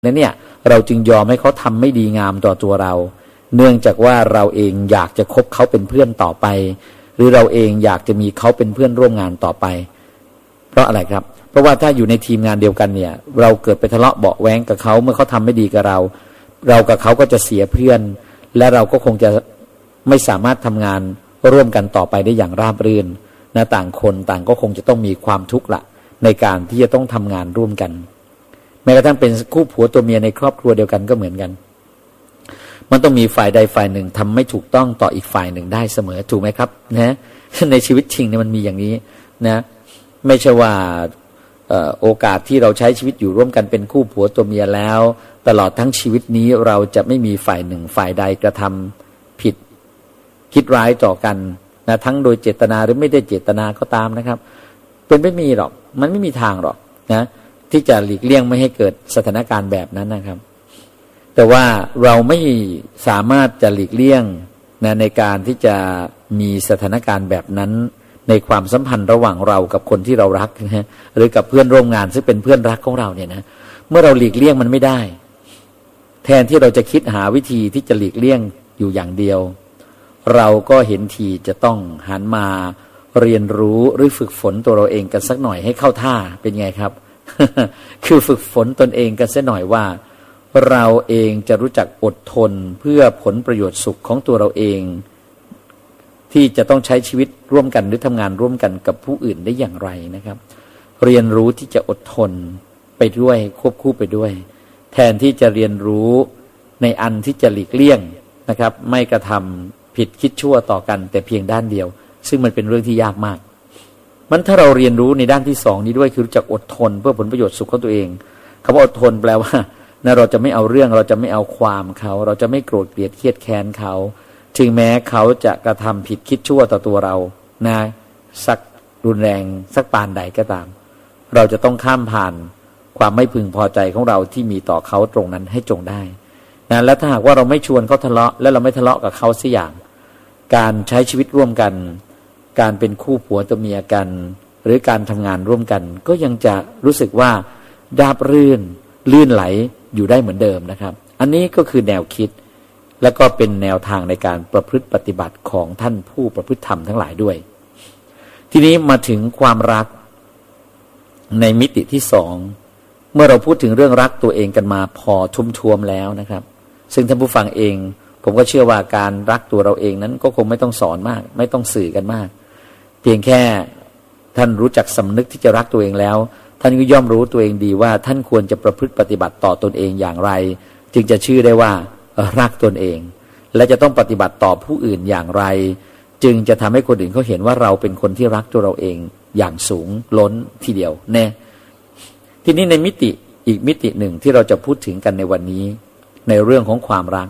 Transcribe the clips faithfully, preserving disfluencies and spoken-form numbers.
นั้นเนี่ยเราจึงยอมให้เขาทำไม่ดีงามต่อตัวเราเนื่องจากว่าเราเองอยากจะคบเขาเป็นเพื่อนต่อไปหรือเราเองอยากจะมีเขาเป็นเพื่อนร่วมงานต่อไปเพราะอะไรครับเพราะว่าถ้าอยู่ในทีมงานเดียวกันเนี่ยเราเกิดไปทะเลาะเบาะแว้งกับเขาเมื่อเขาทำไม่ดีกับเราเรากับเขาก็จะเสียเพื่อนและเราก็คงจะไม่สามารถทำงานร่วมกันต่อไปได้อย่างราบรื่นนะต่างคนต่างก็คงจะต้องมีความทุกข์ละในการที่จะต้องทำงานร่วมกันแม้กระทั่งเป็นคู่ผัวตัวเมียในครอบครัวเดียวกันก็เหมือนกันมันต้องมีฝ่ายใดฝ่ายหนึ่งทำไม่ถูกต้องต่ออีกฝ่ายหนึ่งได้เสมอถูกไหมครับนะในชีวิตจริงเนี่ยมันมีอย่างนี้นะไม่ใช่ว่าโอกาสที่เราใช้ชีวิตอยู่ร่วมกันเป็นคู่ผัวตัวเมียแล้วตลอดทั้งชีวิตนี้เราจะไม่มีฝ่ายหนึ่งฝ่ายใดกระทำผิดคิดร้ายต่อกันนะทั้งโดยเจตนาหรือไม่ได้เจตนาก็ตามนะครับเป็นไม่มีหรอกมันไม่มีทางหรอกนะที่จะหลีกเลี่ยงไม่ให้เกิดสถานการณ์แบบนั้นนะครับแต่ว่าเราไม่สามารถจะหลีกเลี่ยงนะในการที่จะมีสถานการณ์แบบนั้นในความสัมพันธ์ระหว่างเรากับคนที่เรารักนะหรือกับเพื่อนร่วมงานซึ่งเป็นเพื่อนรักของเราเนี่ยนะเมื่อเราหลีกเลี่ยงมันไม่ได้แทนที่เราจะคิดหาวิธีที่จะหลีกเลี่ยงอยู่อย่างเดียวเราก็เห็นทีจะต้องหันมาเรียนรู้หรือฝึกฝนตัวเราเองกันสักหน่อยให้เข้าท่าเป็นไงครับ คือฝึกฝนตนเองกันสักหน่อยว่าเราเองจะรู้จักอดทนเพื่อผลประโยชน์สุขของตัวเราเองที่จะต้องใช้ชีวิตร่วมกันหรือทำงานร่วมกันกับผู้อื่นได้อย่างไรนะครับเรียนรู้ที่จะอดทนไปด้วยควบคู่ไปด้วยแทนที่จะเรียนรู้ในอันที่จะหลีกเลี่ยงนะครับไม่กระทำผิดคิดชั่วต่อกันแต่เพียงด้านเดียวซึ่งมันเป็นเรื่องที่ยากมากมันถ้าเราเรียนรู้ในด้านที่สองนี้ด้วยคือรู้จักอดทนเพื่อผลประโยชน์สุขของตัวเองคำว่าอดทนแปลว่านะเราจะไม่เอาเรื่องเราจะไม่เอาความเขาเราจะไม่โกรธเกลียดเครียดแค้นเขาถึงแม้เขาจะกระทำผิดคิดชั่วต่อตัวเรานะสักรุนแรงสักปานใดก็ตามเราจะต้องข้ามผ่านความไม่พึงพอใจของเราที่มีต่อเขาตรงนั้นให้จงได้นะและถ้าหากว่าเราไม่ชวนเขาทะเลาะและเราไม่ทะเลาะกับเขาสักอย่างการใช้ชีวิตร่วมกันการเป็นคู่ผัวตัวเมียกันหรือการทำงานร่วมกันก็ยังจะรู้สึกว่าราบรื่นลื่นไหลอยู่ได้เหมือนเดิมนะครับอันนี้ก็คือแนวคิดและก็เป็นแนวทางในการประพฤติปฏิบัติของท่านผู้ประพฤติธรรมทั้งหลายด้วยทีนี้มาถึงความรักในมิติที่สองเมื่อเราพูดถึงเรื่องรักตัวเองกันมาพอทุ่มทวมแล้วนะครับซึ่งท่านผู้ฟังเองผมก็เชื่อว่าการรักตัวเราเองนั้นก็คงไม่ต้องสอนมากไม่ต้องสื่อกันมากเพียงแค่ท่านรู้จักสำนึกที่จะรักตัวเองแล้วท่านก็ย่อมรู้ตัวเองดีว่าท่านควรจะประพฤติปฏิบัติต่อตนเองอย่างไรจึงจะชื่อได้ว่ารักตนเองและจะต้องปฏิบัติต่อผู้อื่นอย่างไรจึงจะทำให้คนอื่นเขาเห็นว่าเราเป็นคนที่รักตัวเราเองอย่างสูงล้นทีเดียวแน่ทีนี้ในมิติอีกมิติหนึ่งที่เราจะพูดถึงกันในวันนี้ในเรื่องของความรัก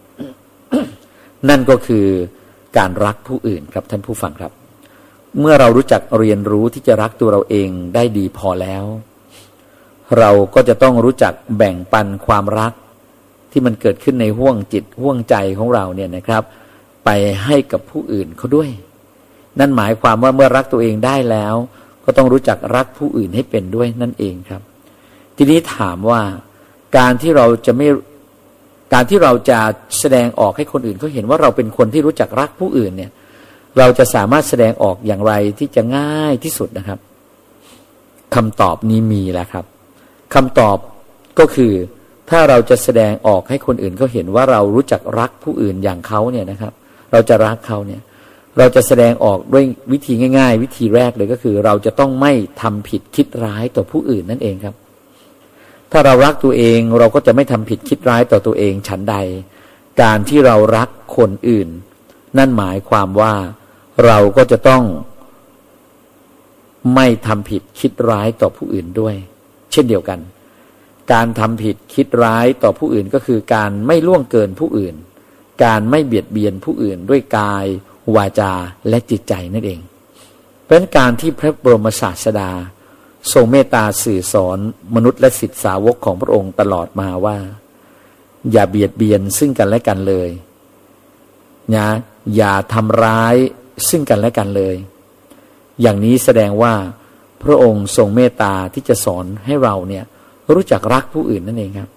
นั่นก็คือการรักผู้อื่นครับท่านผู้ฟังครับเมื่อเรารู้จักเรียนรู้ที่จะรักตัวเราเองได้ดีพอแล้วเราก็จะต้องรู้จักแบ่งปันความรักที่มันเกิดขึ้นในห้วงจิตห้วงใจของเราเนี่ยนะครับไปให้กับผู้อื่นเขาด้วยนั่นหมายความว่าเมื่อรักตัวเองได้แล้วก็ต้องรู้จักรักผู้อื่นให้เป็นด้วยนั่นเองครับทีนี้ถามว่าการที่เราจะไม่การที่เราจะแสดงออกให้คนอื่นเขาเห็นว่าเราเป็นคนที่รู้จักรักผู้อื่นเนี่ยเราจะสามารถแสดงออกอย่างไรที่จะง่ายที่สุดนะครับคำตอบนี้มีแล้วครับคำตอบก็คือถ้าเราจะแสดงออกให้คนอื่นเขาเห็นว่าเรารู้จักรักผู้อื่นอย่างเขาเนี่ยนะครับเราจะรักเขาเนี่ยเราจะแสดงออกด้วยวิธีง่ายๆวิธีแรกเลยก็คือเราจะต้องไม่ทำผิดคิดร้ายต่อผู้อื่นนั่นเองครับถ้าเรารักตัวเองเราก็จะไม่ทำผิดคิดร้ายต่อตัวเองฉันใดการที่เรารักคนอื่นนั่นหมายความว่าเราก็จะต้องไม่ทำผิดคิดร้ายต่อผู้อื่นด้วยเช่นเดียวกันการทำผิดคิดร้ายต่อผู้อื่นก็คือการไม่ล่วงเกินผู้อื่นการไม่เบียดเบียนผู้อื่นด้วยกายวาจาและจิตใจนั่นเองเพราะฉะนั้นการที่พระบรมศาสดาทรงเมตตาสื่อสอนมนุษย์และศิษย์สาวกของพระองค์ตลอดมาว่าอย่าเบียดเบียนซึ่งกันและกันเลยนะอย่าทำร้ายซึ่งกันและกันเลยอย่างนี้แสดงว่าพระองค์ทรงเมตตาที่จะสอนให้เราเนี่ยรู้จักรักผู้อื่นนั่นเองครับ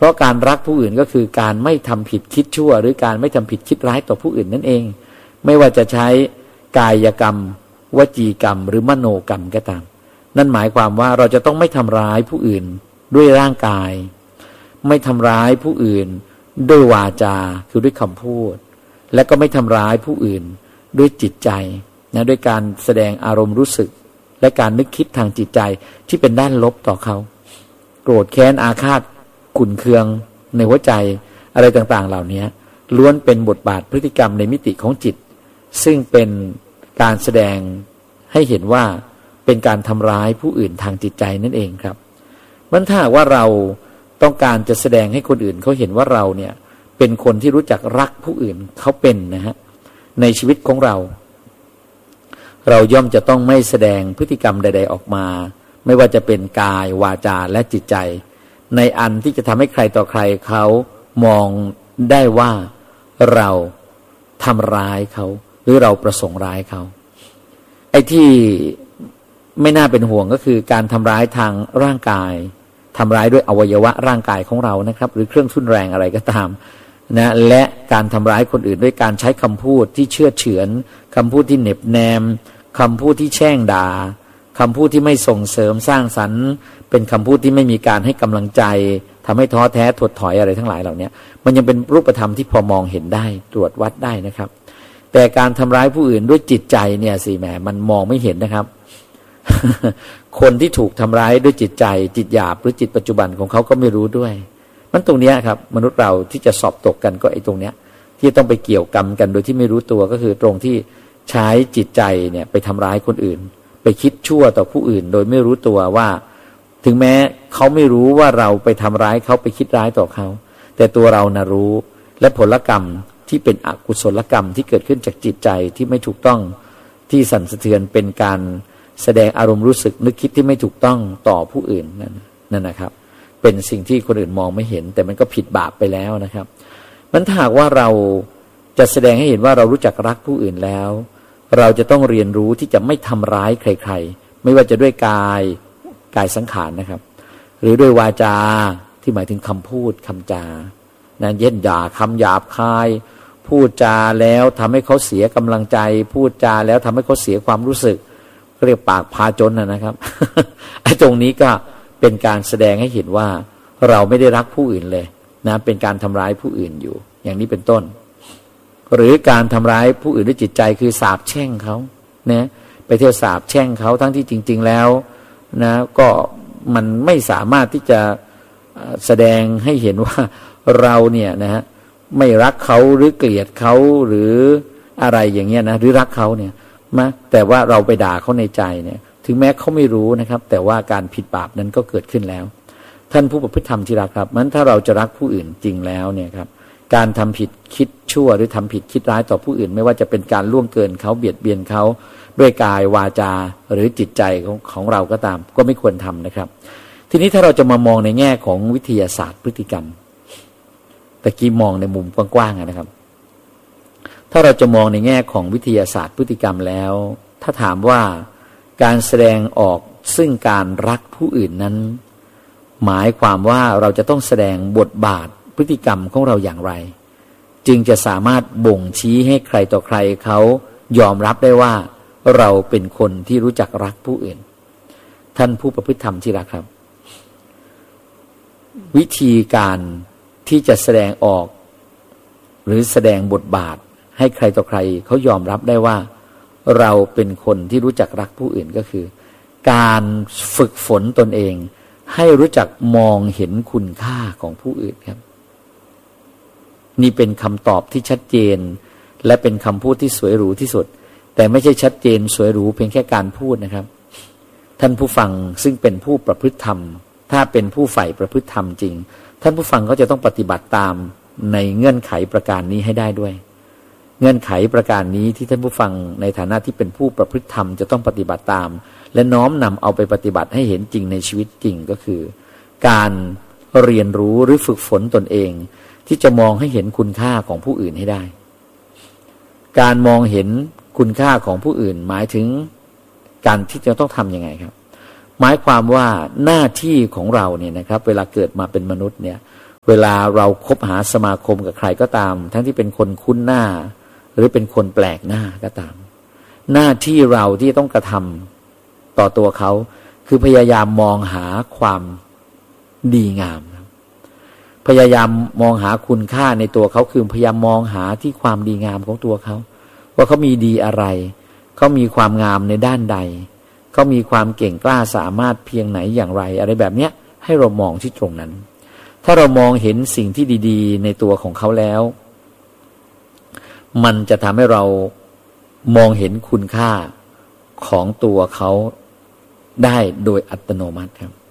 เพราะการรักผู้อื่นก็คือการไม่ทำผิดคิดชั่วหรือการไม่ทำผิดคิดร้ายต่อผู้อื่นนั่นเองไม่ว่าจะใช้กายกรรมวจีกรรมหรือมโนกรรมก็ตามนั่นหมายความว่าเราจะต้องไม่ทำร้ายผู้อื่นด้วยร่างกายไม่ทำร้ายผู้อื่นด้วยวาจาคือด้วยคำพูดและก็ไม่ทำร้ายผู้อื่นด้วยจิตใจนะด้วยการแสดงอารมณ์รู้สึกและการนึกคิดทางจิตใจที่เป็นด้านลบต่อเขาโกรธแค้นอาฆาตขุ่นเคืองในหัวใจอะไรต่างๆเหล่านี้ล้วนเป็นบทบาทพฤติกรรมในมิติของจิตซึ่งเป็นการแสดงให้เห็นว่าเป็นการทำร้ายผู้อื่นทางจิตใจนั่นเองครับมันถ้าว่าเราต้องการจะแสดงให้คนอื่นเขาเห็นว่าเราเนี่ยเป็นคนที่รู้จักรักผู้อื่นเขาเป็นนะฮะในชีวิตของเราเราย่อมจะต้องไม่แสดงพฤติกรรมใดๆออกมาไม่ว่าจะเป็นกายวาจาและจิตใจในอันที่จะทำให้ใครต่อใครเขามองได้ว่าเราทำร้ายเขาหรือเราประสงค์ร้ายเขาไอ้ที่ไม่น่าเป็นห่วงก็คือการทำร้ายทางร่างกายทำร้ายด้วยอวัยวะร่างกายของเรานะครับหรือเครื่องทุ่นแรงอะไรก็ตามนะและการทำร้ายคนอื่นด้วยการใช้คำพูดที่เชื่อเฉือนคำพูดที่เหน็บแนมคำพูดที่แช่งด่าคำพูดที่ไม่ส่งเสริมสร้างสรรค์เป็นคำพูดที่ไม่มีการให้กำลังใจทำให้ท้อแท้ถดถอยอะไรทั้งหลายเหล่านี้มันยังเป็นรูปธรรมที่พอมองเห็นได้ตรวจวัดได้นะครับแต่การทำร้ายผู้อื่นด้วยจิตใจเนี่ยสิแหมมันมองไม่เห็นนะครับ คนที่ถูกทำร้ายด้วยจิตใจจิตหยาบหรือจิตปัจจุบันของเขาก็ไม่รู้ด้วยมันตรงนี้ครับมนุษย์เราที่จะสอบตกกันก็ไอ้ตรงเนี้ยที่ต้องไปเกี่ยวกรรมกันโดยที่ไม่รู้ตัวก็คือตรงที่ใช้จิตใจเนี่ยไปทำร้ายคนอื่นไปคิดชั่วต่อผู้อื่นโดยไม่รู้ตัวว่าถึงแม้เขาไม่รู้ว่าเราไปทำร้ายเขาไปคิดร้ายต่อเขาแต่ตัวเรานะรู้และผลกรรมที่เป็นอกุศลกรรมที่เกิดขึ้นจากจิตใจที่ไม่ถูกต้องที่สั่นสะเทือนเป็นการแสดงอารมณ์รู้สึกนึกคิดที่ไม่ถูกต้องต่อผู้อื่นนั่นนั่นนะครับเป็นสิ่งที่คนอื่นมองไม่เห็นแต่มันก็ผิดบาปไปแล้วนะครับมันถ้าหากว่าเราจะแสดงให้เห็นว่าเรารู้จักรักผู้อื่นแล้วเราจะต้องเรียนรู้ที่จะไม่ทำร้ายใครๆไม่ว่าจะด้วยกายกายสังขารนะครับหรือด้วยวาจาที่หมายถึงคำพูดคำจานะเย็นด่าคำหยาบคายพูดจาแล้วทำให้เขาเสียกำลังใจพูดจาแล้วทำให้เขาเสียความรู้สึกเรียกปากพาจนนะครับ ไอ้ตรงนี้ก็เป็นการแสดงให้เห็นว่าเราไม่ได้รักผู้อื่นเลยนะเป็นการทำร้ายผู้อื่นอยู่อย่างนี้เป็นต้นหรือการทำร้ายผู้อื่นด้วยจิตใจคือสาปแช่งเขานะไปเที่ยวสาปแช่งเขาทั้งที่จริงๆแล้วนะก็มันไม่สามารถที่จะแสดงให้เห็นว่าเราเนี่ยนะฮะไม่รักเขาหรือเกลียดเขาหรืออะไรอย่างเงี้ยนะหรือรักเขาเนี่ยมาแต่ว่าเราไปด่าเขาในใจเนี่ยถึงแม้เขาไม่รู้นะครับแต่ว่าการผิดบาปนั้นก็เกิดขึ้นแล้วท่านผู้ประพฤติธรรมที่รักครับมันถ้าเราจะรักผู้อื่นจริงแล้วเนี่ยครับการทำผิดคิดชั่วหรือทำผิดคิดร้ายต่อผู้อื่นไม่ว่าจะเป็นการล่วงเกินเขาเบียดเบียนเขาด้วยกายวาจาหรือจิตใจของของเราก็ตามก็ไม่ควรทำนะครับทีนี้ถ้าเราจะมามองในแง่ของวิทยาศาสตร์พฤติกรรมตะกี้มองในมุมกว้างๆนะครับถ้าเราจะมองในแง่ของวิทยาศาสตร์พฤติกรรมแล้วถ้าถามว่าการแสดงออกซึ่งการรักผู้อื่นนั้นหมายความว่าเราจะต้องแสดงบทบาทพฤติกรรมของเราอย่างไรจึงจะสามารถบ่งชี้ให้ใครต่อใครเขายอมรับได้ว่าเราเป็นคนที่รู้จักรักผู้อื่นท่านผู้ประพฤติธรรมที่รักครับวิธีการที่จะแสดงออกหรือแสดงบทบาทให้ใครต่อใครเขายอมรับได้ว่าเราเป็นคนที่รู้จักรักผู้อื่นก็คือการฝึกฝนตนเองให้รู้จักมองเห็นคุณค่าของผู้อื่นครับนี่เป็นคำตอบที่ชัดเจนและเป็นคำพูดที่สวยหรูที่สุดแต่ไม่ใช่ชัดเจนสวยหรูเพียงแค่การพูดนะครับท่านผู้ฟังซึ่งเป็นผู้ประพฤติธรรมถ้าเป็นผู้ใฝ่ประพฤติธรรมจริงท่านผู้ฟังก็จะต้องปฏิบัติตามในเงื่อนไขประการนี้ให้ได้ด้วยเงื่อนไขประการนี้ที่ท่านผู้ฟังในฐานะที่เป็นผู้ประพฤติธรรมจะต้องปฏิบัติตามและน้อมนำเอาไปปฏิบัติให้เห็นจริงในชีวิตจริงก็คือการเรียนรู้หรือฝึกฝนตนเองที่จะมองให้เห็นคุณค่าของผู้อื่นให้ได้การมองเห็นคุณค่าของผู้อื่นหมายถึงการที่จะต้องทำยังไงครับหมายความว่าหน้าที่ของเราเนี่ยนะครับเวลาเกิดมาเป็นมนุษย์เนี่ยเวลาเราคบหาสมาคมกับใครก็ตามทั้งที่เป็นคนคุ้นหน้าหรือเป็นคนแปลกหน้าก็ตามหน้าที่เราที่ต้องกระทำต่อตัวเขาคือพยายามมองหาความดีงามพยายามมองหาคุณค่าในตัวเขาคือพยายามมองหาที่ความดีงามของตัวเขาว่าเขามีดีอะไรเขามีความงามในด้านใดเขามีความเก่งกล้าสามารถเพียงไหนอย่างไรอะไรแบบเนี้ยให้เรามองที่ตรงนั้นถ้าเรามองเห็นสิ่งที่ดีๆในตัวของเขาแล้วมันจะทำให้เรามองเห็นคุณค่าของตัวเขาได้โดยอัตโนมัติครับ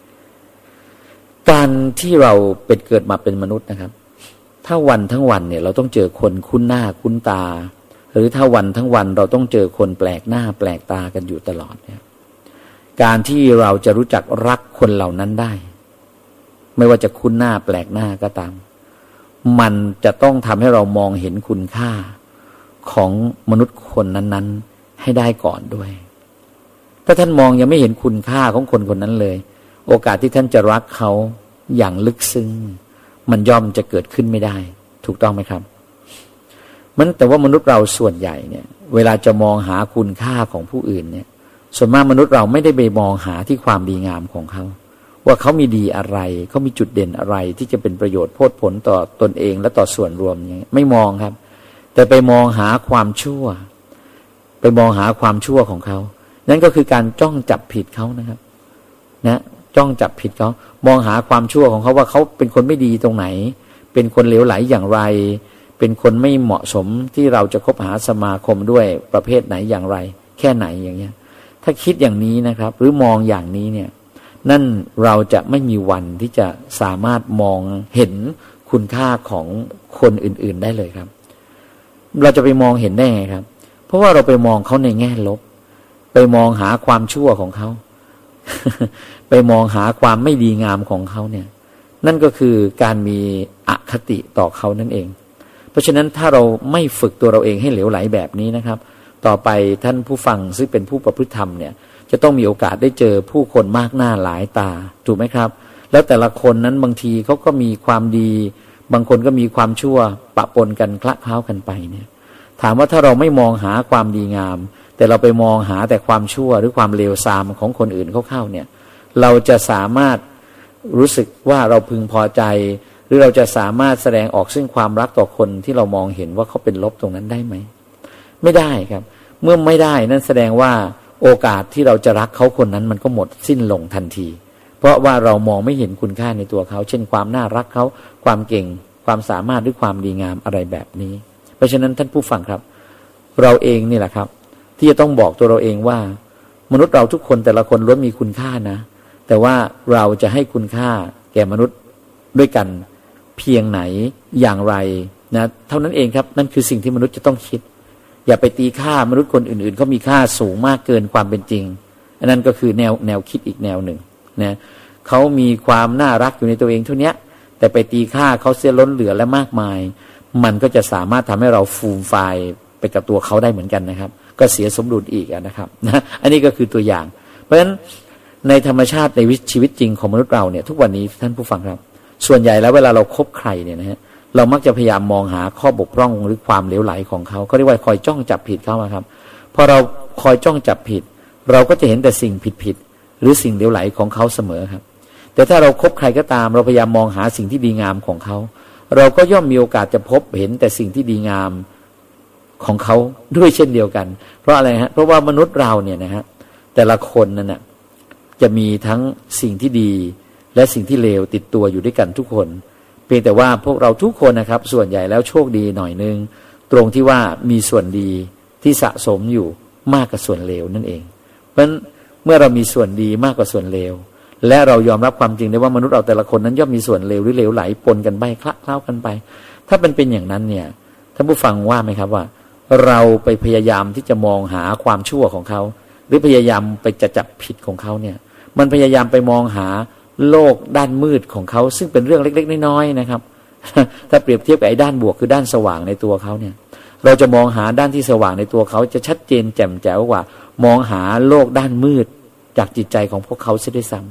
การที่เราเป็นเกิดมาเป็นมนุษย์นะครับถ้าวันทั้งวันเนี่ยเราต้องเจอคนคุ้นหน้าคุ้นตาหรือถ้าวันทั้งวันเราต้องเจอคนแปลกหน้าแปลกตากันอยู่ตลอดเนี่ยการที่เราจะรู้จักรักคนเหล่านั้นได้ไม่ว่าจะคุ้นหน้าแปลกหน้าก็ตามมันจะต้องทำให้เรามองเห็นคุณค่าของมนุษย์คนนั้นๆให้ได้ก่อนด้วยถ้าท่านมองยังไม่เห็นคุณค่าของคนคนนั้นเลยโอกาสที่ท่านจะรักเขาอย่างลึกซึ้งมันย่อมจะเกิดขึ้นไม่ได้ถูกต้องไหมครับมันแต่ว่ามนุษย์เราส่วนใหญ่เนี่ยเวลาจะมองหาคุณค่าของผู้อื่นเนี่ยส่วนมากมนุษย์เราไม่ได้ไปมองหาที่ความดีงามของเขาว่าเขามีดีอะไรเขามีจุดเด่นอะไรที่จะเป็นประโยชน์โพดผลต่อตนเองและต่อส่วนรวมอย่างนี้ไม่มองครับแต่ไปมองหาความชั่วไปมองหาความชั่วของเขานั่นก็คือการจ้องจับผิดเขานะครับนะจ้องจับผิดเขามองหาความชั่วของเขาว่าเขาเป็นคนไม่ดีตรงไหนเป็นคนเหลวไหลอย่างไรเป็นคนไม่เหมาะสมที่เราจะคบหาสมาคมด้วยประเภทไหนอย่างไรแค่ไหนอย่างเงี้ยถ้าคิดอย่างนี้นะครับหรือมองอย่างนี้เนี่ยนั่นเราจะไม่มีวันที่จะสามารถมองเห็นคุณค่าของคนอื่นๆได้เลยครับเราจะไปมองเห็นได้ไงครับเพราะว่าเราไปมองเขาในแง่ลบไปมองหาความชั่วของเขา ไปมองหาความไม่ดีงามของเขาเนี่ยนั่นก็คือการมีอคติต่อเขานั่นเองเพราะฉะนั้นถ้าเราไม่ฝึกตัวเราเองให้เหลวไหลแบบนี้นะครับต่อไปท่านผู้ฟังซึ่งเป็นผู้ประพฤติธรรมเนี่ยจะต้องมีโอกาสได้เจอผู้คนมากหน้าหลายตาถูกไหมครับแล้วแต่ละคนนั้นบางทีเขาก็มีความดีบางคนก็มีความชั่วปะปนกันคละเคล้ากันไปเนี่ยถามว่าถ้าเราไม่มองหาความดีงามแต่เราไปมองหาแต่ความชั่วหรือความเลวทรามของคนอื่นเข้าๆเนี่ยเราจะสามารถรู้สึกว่าเราพึงพอใจหรือเราจะสามารถแสดงออกซึ่งความรักต่อคนที่เรามองเห็นว่าเขาเป็นลบตรงนั้นได้ไหมไม่ได้ครับเมื่อไม่ได้นั่นแสดงว่าโอกาสที่เราจะรักเขาคนนั้นมันก็หมดสิ้นลงทันทีเพราะว่าเรามองไม่เห็นคุณค่าในตัวเขาเช่นความน่ารักเขาความเก่งความสามารถหรือความดีงามอะไรแบบนี้เพราะฉะนั้นท่านผู้ฟังครับเราเองนี่แหละครับที่จะต้องบอกตัวเราเองว่ามนุษย์เราทุกคนแต่ละคนล้วนมีคุณค่านะแต่ว่าเราจะให้คุณค่าแก่มนุษย์ด้วยกันเพียงไหนอย่างไรนะเท่านั้นเองครับนั่นคือสิ่งที่มนุษย์จะต้องคิดอย่าไปตีค่ามนุษย์คนอื่นๆเขามีค่าสูงมากเกินความเป็นจริงอันนั้นก็คือแนวแนวคิดอีกแนวหนึ่งนะเขามีความน่ารักอยู่ในตัวเองเท่านี้แต่ไปตีค่าเขาเสียล้นเหลือและมากมายมันก็จะสามารถทำให้เราฟูมไฟล์ไปกับตัวเขาได้เหมือนกันนะครับก็เสียสมดุลอีกนะครับนะอันนี้ก็คือตัวอย่างเพราะฉะนั้นในธรรมชาติในชีวิตจริงของมนุษย์เราเนี่ยทุกวันนี้ท่านผู้ฟังครับส่วนใหญ่แล้วเวลาเราคบใครเนี่ยนะฮะเรามักจะพยายามมองหาข้อบกพร่องหรือความเหลวไหลของเขาเขาเรียกว่าคอยจ้องจับผิดเขาครับพอเราคอยจ้องจับผิดเราก็จะเห็นแต่สิ่งผิดๆหรือสิ่งเหลวไหลของเขาเสมอครับแต่ถ้าเราคบใครก็ตามเราพยายามมองหาสิ่งที่ดีงามของเขาเราก็ย่อมมีโอกาสจะพบเห็นแต่สิ่งที่ดีงามของเขาด้วยเช่นเดียวกันเพราะอะไรฮะเพราะว่ามนุษย์เราเนี่ยนะฮะแต่ละคนนั่นน่ะจะมีทั้งสิ่งที่ดีและสิ่งที่เลวติดตัวอยู่ด้วยกันทุกคนเพียงแต่ว่าพวกเราทุกคนนะครับส่วนใหญ่แล้วโชคดีหน่อยนึงตรงที่ว่ามีส่วนดีที่สะสมอยู่มากกว่าส่วนเลวนั่นเองเพราะฉะนั้นเมื่อเรามีส่วนดีมากกว่าส่วนเลวและเรายอมรับความจริงได้ว่ามนุษย์เราแต่ละคนนั้นย่อมมีส่วนเลวหรือเลวไหลปนกันไปคละเคล้ากันไปถ้าเป็นเป็นอย่างนั้นเนี่ยท่านผู้ฟังว่าไหมครับว่าเราไปพยายามที่จะมองหาความชั่วของเขาหรือพยายามไปจะจับผิดของเขาเนี่ยมันพยายามไปมองหาโลกด้านมืดของเขาซึ่งเป็นเรื่องเล็กๆน้อยๆนะครับถ้าเปรียบเทียบกับไอ้ด้านบวกคือด้านสว่างในตัวเขาเนี่ยเราจะมองหาด้านที่สว่างในตัวเขาจะชัดเจนแจ่มแจ๋วกว่ามองหาโลกด้านมืดจากจิตใจของพวกเขาเสียด้วยซ้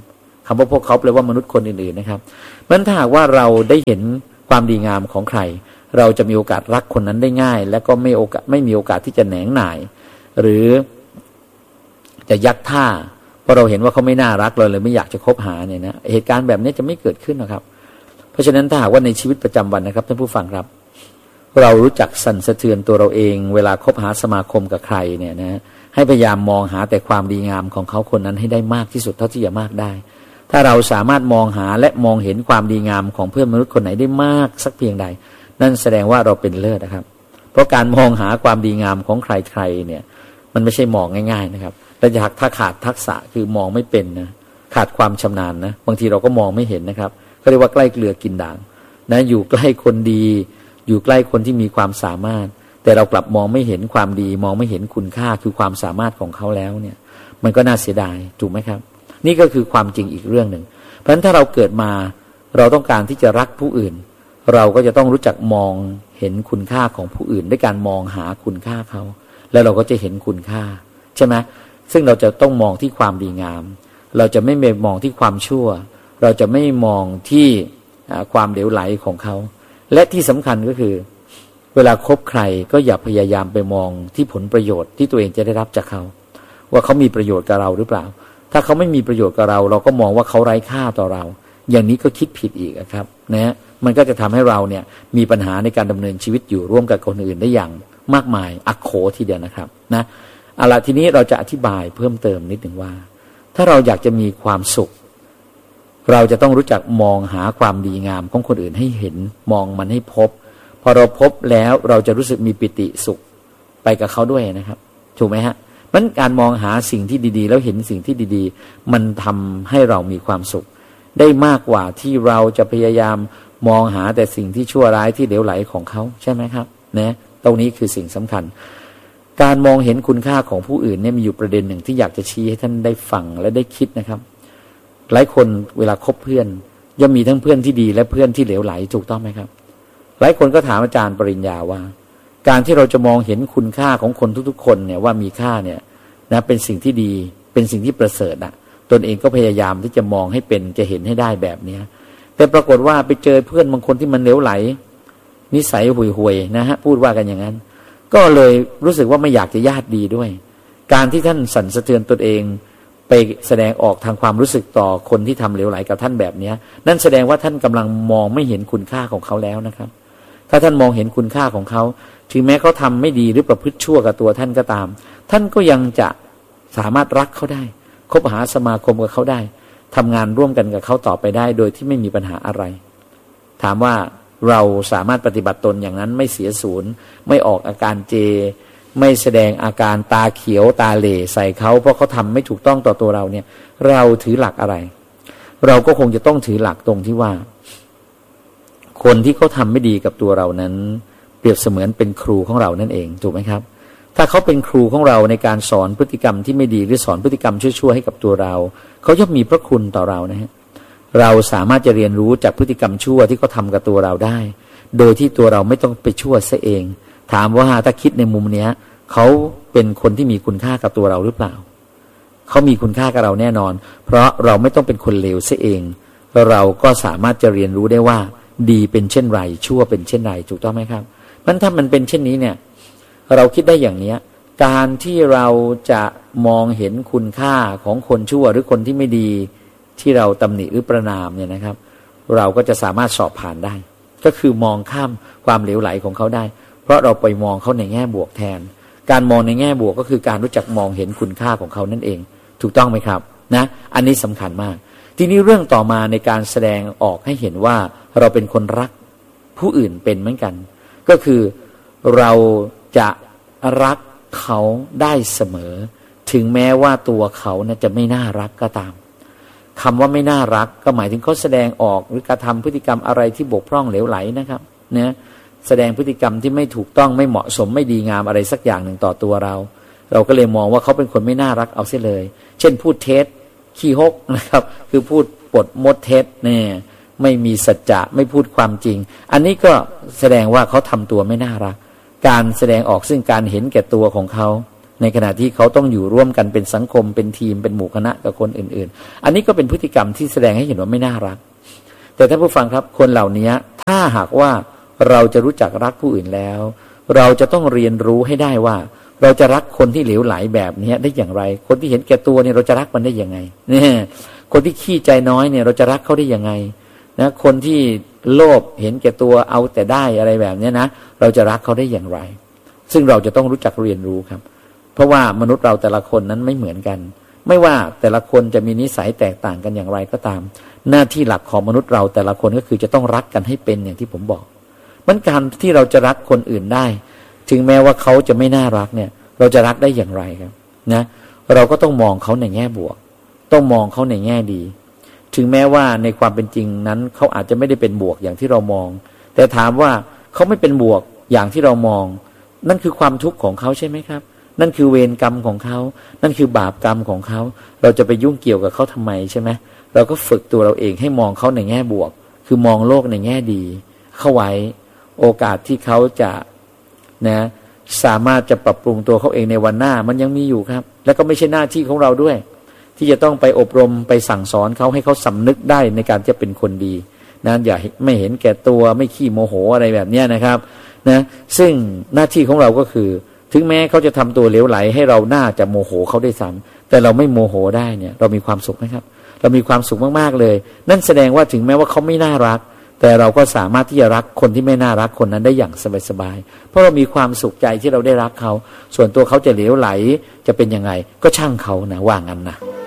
คำว่าพวกเขาแปลว่ามนุษย์คนอื่นๆนะครับเพราะฉะนั้นถ้าหากว่าเราได้เห็นความดีงามของใครเราจะมีโอกาสรักคนนั้นได้ง่ายและก็ไม่โอกาสไม่มีโอกาสที่จะแหนงหน่ายหรือจะยักท่าเพราะเราเห็นว่าเขาไม่น่ารักเราเลยไม่อยากจะคบหาเนี่ยนะเหตุการณ์แบบนี้จะไม่เกิดขึ้นนะครับเพราะฉะนั้นถ้าหากว่าในชีวิตประจำวันนะครับท่านผู้ฟังครับเรารู้จักสั่นสะเทือนตัวเราเองเวลาคบหาสมาคมกับใครเนี่ยนะให้พยายามมองหาแต่ความดีงามของเขาคนนั้นให้ได้มากที่สุดเท่าที่จะมากได้ถ้าเราสามารถมองหาและมองเห็นความดีงามของเพื่อนมนุษย์คนไหนได้มากสักเพียงใดนั่นแสดงว่าเราเป็นเลิศนะครับเพราะการมองหาความดีงามของใครๆเนี่ยมันไม่ใช่มองง่ายๆนะครับแต่ถ้าขาดทักษะคือมองไม่เป็นนะขาดความชำนาญนะบางทีเราก็มองไม่เห็นนะครับเขาเรียกว่าใกล้เกลือกินด่างนะอยู่ใกล้คนดีอยู่ใกล้คนที่มีความสามารถแต่เรากลับมองไม่เห็นความดีมองไม่เห็นคุณค่าคือความสามารถของเขาแล้วเนี่ยมันก็น่าเสียดายถูกไหมครับนี่ก็คือความจริงอีกเรื่องหนึ่งเพราะฉะนั้นถ้าเราเกิดมาเราต้องการที่จะรักผู้อื่นเราก็จะต้องรู้จักมองเห็นคุณค่าของผู้อื่นด้วยการมองหาคุณค่าเขาแล้วเราก็จะเห็นคุณค่าใช่ไหมซึ่งเราจะต้องมองที่ความดีงามเราจะไม่ไปมองที่ความชั่วเราจะไม่มองที่ความเหลวไหลของเขาและที่สำคัญก็คือเวลาคบใครก็อย่าพยายามไปมองที่ผลประโยชน์ที่ตัวเองจะได้รับจากเขาว่าเขามีประโยชน์กับเราหรือเปล่าถ้าเขาไม่มีประโยชน์กับเราเราก็มองว่าเขาไร้ค่าต่อเราอย่างนี้ก็คิดผิดอีกครับนะมันก็จะทำให้เราเนี่ยมีปัญหาในการดำเนินชีวิตอยู่ร่วมกับคนอื่นได้อย่างมากมายอักโขทีเดียวนะครับนะเอาล่ะทีนี้เราจะอธิบายเพิ่มเติมนิดหนึ่งว่าถ้าเราอยากจะมีความสุขเราจะต้องรู้จักมองหาความดีงามของคนอื่นให้เห็นมองมันให้พบพอเราพบแล้วเราจะรู้สึกมีปิติสุขไปกับเขาด้วยนะครับถูกไหมฮะมันการมองหาสิ่งที่ดีๆแล้วเห็นสิ่งที่ดีๆมันทำให้เรามีความสุขได้มากกว่าที่เราจะพยายามมองหาแต่สิ่งที่ชั่วร้ายที่เหลวไหลของเขาใช่ไหมครับนะตรงนี้คือสิ่งสำคัญการมองเห็นคุณค่าของผู้อื่นเนี่ยมีอยู่ประเด็นหนึ่งที่อยากจะชี้ให้ท่านได้ฟังและได้คิดนะครับหลายคนเวลาคบเพื่อนย่อมมีทั้งเพื่อนที่ดีและเพื่อนที่เหลวไหลถูกต้องไหมครับหลายคนก็ถามอาจารย์ปริญญาว่าการที่เราจะมองเห็นคุณค่าของคนทุกๆคนเนี่ยว่ามีค่าเนี่ยนะเป็นสิ่งที่ดีเป็นสิ่งที่ประเสริฐอ่ะตนเองก็พยายามที่จะมองให้เป็นจะเห็นให้ได้แบบเนี้ยแต่ปรากฏว่าไปเจอเพื่อนบางคนที่มันเหลวไหลนิสัยห่วยๆนะฮะพูดว่ากันอย่างนั้นก็เลยรู้สึกว่าไม่อยากจะญาติดีด้วยการที่ท่านสั่นสะเทือนตนเองไปแสดงออกทางความรู้สึกต่อคนที่ทำเหลวไหลกับท่านแบบนี้นั่นแสดงว่าท่านกำลังมองไม่เห็นคุณค่าของเขาแล้วนะครับถ้าท่านมองเห็นคุณค่าของเขาถึงแม้เขาทำไม่ดีหรือประพฤติชั่วกับตัวท่านก็ตามท่านก็ยังจะสามารถรักเขาได้คบหาสมาคมกับเขาได้ทำงานร่วมกันกับเขาต่อไปได้โดยที่ไม่มีปัญหาอะไรถามว่าเราสามารถปฏิบัติตนอย่างนั้นไม่เสียศูนย์ไม่ออกอาการเจไม่แสดงอาการตาเขียวตาเหล่ใส่เขาเพราะเขาทำไม่ถูกต้องต่อตัวเราเนี่ยเราถือหลักอะไรเราก็คงจะต้องถือหลักตรงที่ว่าคนที่เขาทำไม่ดีกับตัวเรานั้นเปรียบเสมือนเป็นครูของเรานั่นเองถูกไหมครับถ้าเขาเป็นครูของเราในการสอนพฤติกรรมที่ไม่ดีหรือสอนพฤติกรรมชั่วๆให้กับตัวเราเขาย่อมมีพระคุณต่อเรานะฮะเราสามารถจะเรียนรู้จากพฤติกรรมชั่วที่เขาทำกับตัวเราได้โดยที่ตัวเราไม่ต้องไปชั่วซะเองถามว่าถ้าคิดในมุมเนี้ยเขาเป็นคนที่มีคุณค่ากับตัวเราหรือเปล่าเขามีคุณค่ากับเราแน่นอนเพราะเราไม่ต้องเป็นคนเลวซะเองเราก็สามารถจะเรียนรู้ได้ว่าดีเป็นเช่นไรชั่วเป็นเช่นไรถูกต้องไหมครับมันถ้ามันเป็นเช่นนี้เนี่ยเราคิดได้อย่างนี้การที่เราจะมองเห็นคุณค่าของคนชั่วหรือคนที่ไม่ดีที่เราตำหนิหรือประณามเนี่ยนะครับเราก็จะสามารถสอบผ่านได้ก็คือมองข้ามความเหลวไหลของเขาได้เพราะเราไปมองเขาในแง่บวกแทนการมองในแง่บวกก็คือการรู้จักมองเห็นคุณค่าของเขานั่นเองถูกต้องไหมครับนะอันนี้สำคัญมากทีนี้เรื่องต่อมาในการแสดงออกให้เห็นว่าเราเป็นคนรักผู้อื่นเป็นเหมือนกันก็คือเราจะรักเขาได้เสมอถึงแม้ว่าตัวเขานะจะไม่น่ารักก็ตามคำว่าไม่น่ารักก็หมายถึงเขาแสดงออกหรือกระทำพฤติกรรมอะไรที่บกพร่องเหลวไหลนะครับนะแสดงพฤติกรรมที่ไม่ถูกต้องไม่เหมาะสมไม่ดีงามอะไรสักอย่างหนึ่งต่อตัวเราเราก็เลยมองว่าเขาเป็นคนไม่น่ารักเอาเสียเลยเช่นพูดเท็จขี้ฮกนะครับคือพูดปดมดเท็จเนี่ยไม่มีสัจจะไม่พูดความจริงอันนี้ก็แสดงว่าเขาทำตัวไม่น่ารักการแสดงออกซึ่งการเห็นแก่ตัวของเขาในขณะที่เขาต้องอยู่ร่วมกันเป็นสังคมเป็นทีมเป็นหมู่คณะกับคนอื่นๆอันนี้ก็เป็นพฤติกรรมที่แสดงให้เห็นว่าไม่น่ารักแต่ท่านผู้ฟังครับคนเหล่านี้ถ้าหากว่าเราจะรู้จักรักผู้อื่นแล้วเราจะต้องเรียนรู้ให้ได้ว่าเราจะรักคนที่เหลวไหลแบบนี้ได้อย่างไรคนที่เห็นแก่ตัวเนี่ยเราจะรักมันได้ยังไงเนี่ยคนที่ขี้ใจน้อยเนี่ยเราจะรักเขาได้ยังไงนะคนที่โลภเห็นแก่ตัวเอาแต่ได้อะไรแบบนี้นะเราจะรักเขาได้อย่างไรซึ่งเราจะต้องรู้จักเรียนรู้ครับเพราะว่ามนุษย์เราแต่ละคนนั้นไม่เหมือนกันไม่ว่าแต่ละคนจะมีนิสัยแตกต่างกันอย่างไรก็ตามหน้าที่หลักของมนุษย์เราแต่ละคนก็คือจะต้องรักกันให้เป็นอย่างที่ผมบอกมันการที่เราจะรักคนอื่นได้ถึงแม้ว่าเขาจะไม่น่ารักเนี่ยเราจะรักได้อย่างไรครับนะเราก็ต้องมองเขาในแง่บวกต้องมองเขาในแง่ดีถึงแม้ว่าในความเป็นจริงนั้นเขาอาจจะไม่ได้เป็นบวกอย่างที่เรามองแต่ถามว่าเขาไม่เป็นบวกอย่างที่เรามองนั่นคือความทุกข์ของเขาใช่ไหมครับนั่นคือเวรกรรมของเขานั่นคือบาปกรรมของเขาเราจะไปยุ่งเกี่ยวกับเขาทำไมใช่ไหมเราก็ฝึกตัวเราเองให้มองเขาในแง่บวกคือมองโลกในแง่ดีเข้าไว้โอกาสที่เขาจะนะสามารถจะปรับปรุงตัวเขาเองในวันหน้ามันยังมีอยู่ครับแล้วก็ไม่ใช่หน้าที่ของเราด้วยที่จะต้องไปอบรมไปสั่งสอนเขาให้เขาสำนึกได้ในการจะเป็นคนดีนะอย่าไม่เห็นแก่ตัวไม่ขี้โมโหอะไรแบบนี้นะครับนะซึ่งหน้าที่ของเราก็คือถึงแม้เขาจะทำตัวเหลวไหลให้เราน่าจะโมโหเขาได้ซ้ำแต่เราไม่โมโหได้เนี่ยเรามีความสุขไหมครับเรามีความสุขมากๆเลยนั่นแสดงว่าถึงแม้ว่าเขาไม่น่ารักแต่เราก็สามารถที่จะรักคนที่ไม่น่ารักคนนั้นได้อย่างสบายๆเพราะเรามีความสุขใจที่เราได้รักเขาส่วนตัวเขาจะเหลวไหลจะเป็นยังไงก็ช่างเขานะว่างั้นนะ